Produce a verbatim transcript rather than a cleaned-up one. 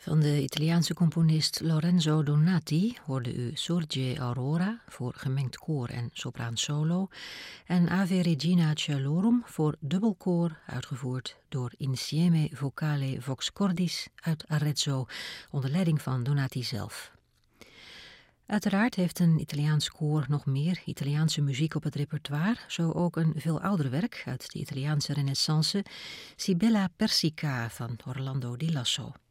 Van de Italiaanse componist Lorenzo Donati hoorde u Sorge Aurora voor gemengd koor en sopraan solo en Ave Regina Cialorum voor dubbelkoor, uitgevoerd door Insieme Vocale Vox Cordis uit Arezzo onder leiding van Donati zelf. Uiteraard heeft een Italiaans koor nog meer Italiaanse muziek op het repertoire, zo ook een veel ouder werk uit de Italiaanse renaissance, Sibella Persica van Orlando di Lasso.